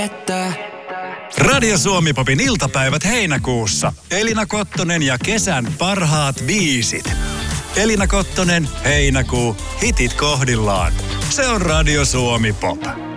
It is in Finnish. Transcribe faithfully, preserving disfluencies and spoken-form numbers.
Että Radio Suomi Popin iltapäivät heinäkuussa. Elina Kottonen ja kesän parhaat biisit. Elina Kottonen, heinäkuu, hitit kohdillaan. Se on Radio Suomi Pop.